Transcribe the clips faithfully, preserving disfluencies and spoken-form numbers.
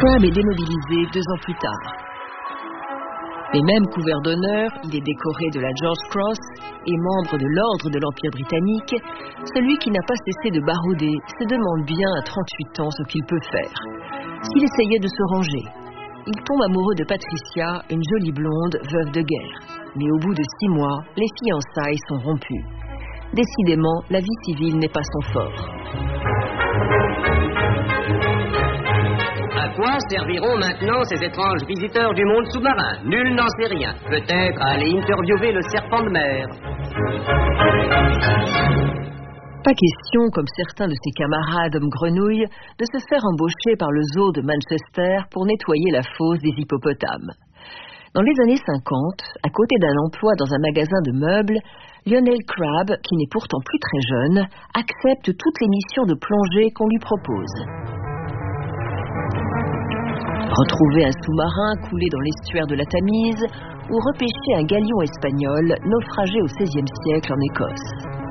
Crabbe est démobilisé deux ans plus tard. Mais même couvert d'honneur, il est décoré de la George Cross et membre de l'ordre de l'Empire britannique. Celui qui n'a pas cessé de barouder se demande bien à trente-huit ans ce qu'il peut faire. S'il essayait de se ranger, il tombe amoureux de Patricia, une jolie blonde veuve de guerre. Mais au bout de six mois, les fiançailles sont rompues. Décidément, la vie civile n'est pas son fort. À quoi serviront maintenant ces étranges visiteurs du monde sous-marin? Nul n'en sait rien. Peut-être à aller interviewer le serpent de mer. Pas question, comme certains de ses camarades hommes grenouilles, de se faire embaucher par le zoo de Manchester pour nettoyer la fosse des hippopotames. Dans les années cinquante, à côté d'un emploi dans un magasin de meubles, Lionel Crabbe, qui n'est pourtant plus très jeune, accepte toutes les missions de plongée qu'on lui propose. Retrouver un sous-marin coulé dans l'estuaire de la Tamise ou repêcher un galion espagnol naufragé au seizième siècle en Écosse.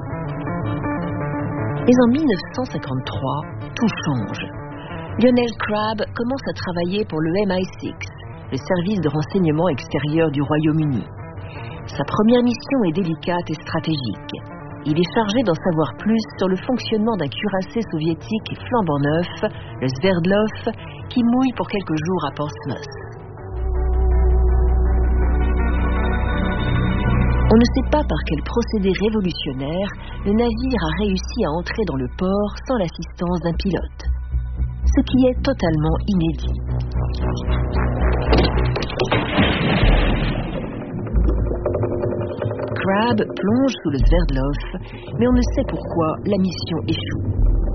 Mais en mille neuf cent cinquante-trois, tout change. Lionel Crabbe commence à travailler pour le M I six, le service de renseignement extérieur du Royaume-Uni. Sa première mission est délicate et stratégique. Il est chargé d'en savoir plus sur le fonctionnement d'un cuirassé soviétique flambant neuf, le Sverdlov, qui mouille pour quelques jours à Portsmouth. On ne sait pas par quel procédé révolutionnaire le navire a réussi à entrer dans le port sans l'assistance d'un pilote. Ce qui est totalement inédit. Crabbe plonge sous le Sverdlov, mais on ne sait pourquoi la mission échoue.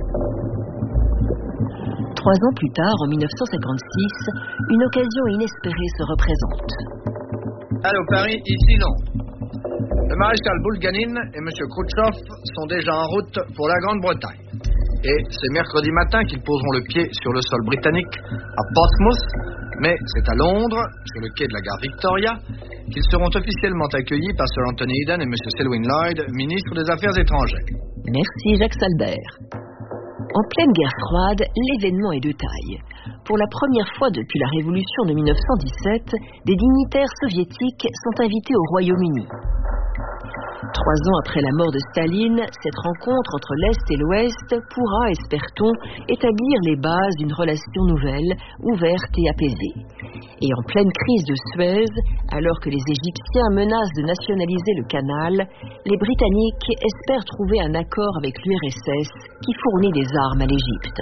Trois ans plus tard, en mille neuf cent cinquante-six, une occasion inespérée se représente. Allô Paris, ici Londres. Le maréchal Bulganin et M. Khrouchtchev sont déjà en route pour la Grande-Bretagne. Et c'est mercredi matin qu'ils poseront le pied sur le sol britannique à Portsmouth, mais c'est à Londres, sur le quai de la gare Victoria, qu'ils seront officiellement accueillis par Sir Anthony Eden et M. Selwyn Lloyd, ministre des Affaires étrangères. Merci Jacques Salbert. En pleine guerre froide, l'événement est de taille. Pour la première fois depuis la révolution de mille neuf cent dix-sept, des dignitaires soviétiques sont invités au Royaume-Uni. Trois ans après la mort de Staline, cette rencontre entre l'Est et l'Ouest pourra, espère-t-on, établir les bases d'une relation nouvelle, ouverte et apaisée. Et en pleine crise de Suez, alors que les Égyptiens menacent de nationaliser le canal, les Britanniques espèrent trouver un accord avec l'U R S S qui fournit des armes à l'Égypte.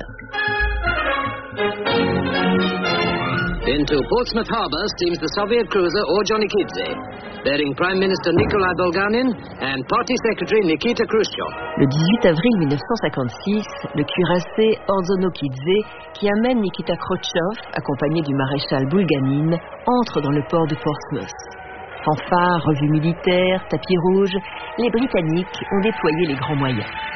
Into Portsmouth Harbour steams the Soviet cruiser Orjonikidze, bearing Prime Minister Nikolai Bulganin and Party Secretary Nikita Khrushchev. Le dix-huit avril mille neuf cent cinquante-six, le cuirassé Ordzhonikidze, qui amène Nikita Khrouchtchev, accompagné du maréchal Bulganin, entre dans le port de Portsmouth. Fanfare, revue militaire, tapis rouge, les Britanniques ont déployé les grands moyens.